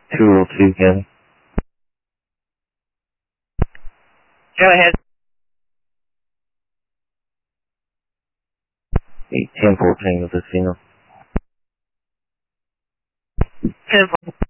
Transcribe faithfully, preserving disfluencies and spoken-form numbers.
two oh two, County. Go ahead. eight ten fourteen with this signal. ten